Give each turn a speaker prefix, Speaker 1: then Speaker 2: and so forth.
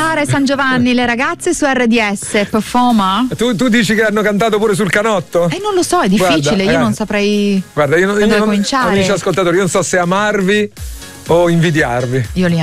Speaker 1: cantare San Giovanni le ragazze su RDS, performa?
Speaker 2: Tu dici che hanno cantato pure sul canotto?
Speaker 1: Non lo so, è difficile, io non saprei.
Speaker 2: Guarda, io non
Speaker 1: cominciare.
Speaker 2: Amici ascoltatori, io non so se amarvi o invidiarvi.
Speaker 1: Io li